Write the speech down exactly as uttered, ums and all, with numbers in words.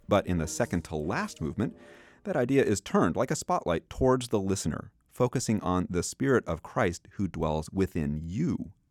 But in the second to last movement, that idea is turned like a spotlight towards the listener, focusing on the Spirit of Christ who dwells within you.